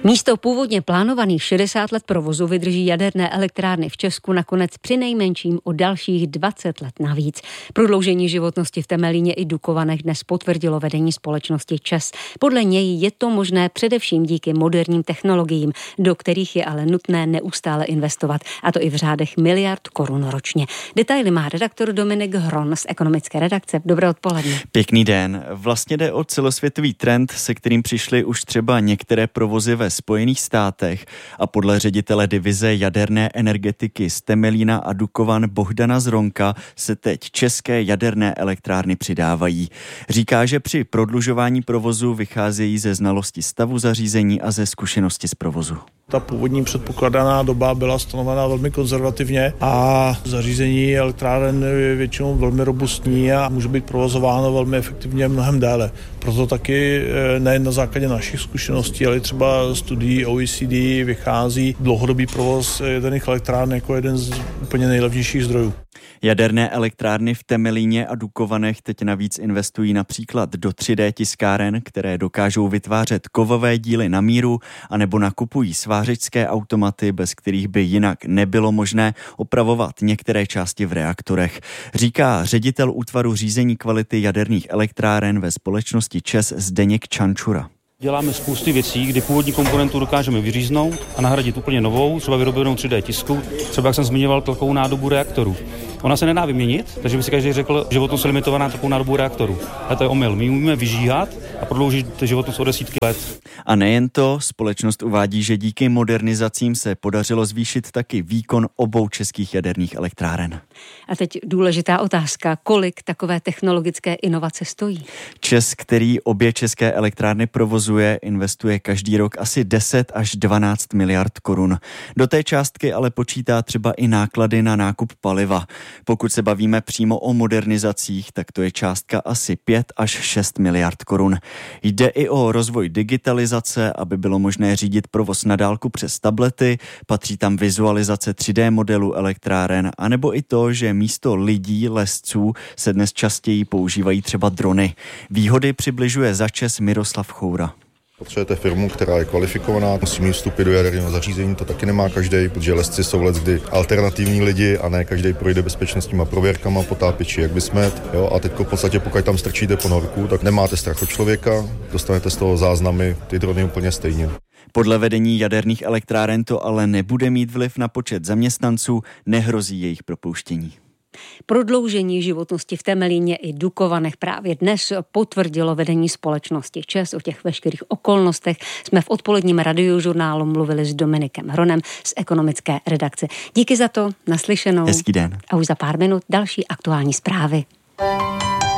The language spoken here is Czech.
Místo původně plánovaných 60 let provozu vydrží jaderné elektrárny v Česku nakonec přinejmenším o dalších 20 let navíc. Prodloužení životnosti v Temelíně i Dukovanech dnes potvrdilo vedení společnosti ČEZ. Podle něj je to možné především díky moderním technologiím, do kterých je ale nutné neustále investovat, a to i v řádech miliard korun ročně. Detaily má redaktor Dominik Hron z ekonomické redakce. Dobré odpoledne. Pěkný den. Vlastně jde o celosvětový trend, se kterým přišly už třeba některé provozy ve Spojených státech, a podle ředitele divize jaderné energetiky z Temelína a Dukovan Bohdana Zronka se teď české jaderné elektrárny přidávají. Říká, že při prodlužování provozu vycházejí ze znalosti stavu zařízení a ze zkušenosti z provozu. Ta původní předpokládaná doba byla stanovena velmi konzervativně a zařízení elektráren je většinou velmi robustní a může být provozováno velmi efektivně mnohem déle. Proto taky nejen na základě našich zkušeností, ale třeba studií OECD vychází dlouhodobý provoz jaderných elektráren jako jeden z úplně nejlevnějších zdrojů. Jaderné elektrárny v Temelíně a Dukovanech teď navíc investují například do 3D tiskáren, které dokážou vytvářet kovové díly na míru, anebo nakupují svářečské automaty, bez kterých by jinak nebylo možné opravovat některé části v reaktorech. Říká ředitel útvaru řízení kvality jaderných elektráren ve společnosti ČEZ Zdeněk Čančura. Děláme spousty věcí, kdy původní komponentu dokážeme vyříznout a nahradit úplně novou, třeba vyrobenou 3D tisku, třeba jak jsem zmiňoval tlakovou nádobu reaktoru. Ona se nedá vyměnit, takže by si každý řekl, životnost je limitovaná tlakovou nádobu reaktoru. Ale to je omyl. My umíme vyžíhat a prodloužit životnost o desítky let. A nejen to, společnost uvádí, že díky modernizacím se podařilo zvýšit taky výkon obou českých jaderných elektráren. A teď důležitá otázka, kolik takové technologické inovace stojí? ČEZ, který obě české elektrárny provozuje, investuje každý rok asi 10 až 12 miliard korun. Do té částky ale počítá třeba i náklady na nákup paliva. Pokud se bavíme přímo o modernizacích, tak to je částka asi 5 až 6 miliard korun. Jde i o rozvoj digitalizace, aby bylo možné řídit provoz na dálku přes tablety, patří tam vizualizace 3D modelu elektráren, anebo i to, že místo lidí, lesců se dnes častěji používají třeba drony. Výhody přibližuje za ČEZ Miroslav Choura. Potřebujete firmu, která je kvalifikovaná, musí mít vstupy do jaderného zařízení, to taky nemá každý, protože lesci jsou leckdy alternativní lidi a ne každý projde bezpečnostníma prověrkama, potápěči, jak by smet. Jo? A teď v podstatě, pokud tam strčíte ponorku, tak nemáte strach od člověka, dostanete z toho záznamy, ty drony úplně stejně. Podle vedení jaderných elektráren to ale nebude mít vliv na počet zaměstnanců, nehrozí jejich propouštění. Prodloužení životnosti v Temelíně i Dukovanech právě dnes potvrdilo vedení společnosti ČEZ. O těch veškerých okolnostech jsme v odpoledním radiožurnálu mluvili s Dominikem Hronem z ekonomické redakce. Díky za to, naslyšenou. Hezký den. A už za pár minut další aktuální zprávy.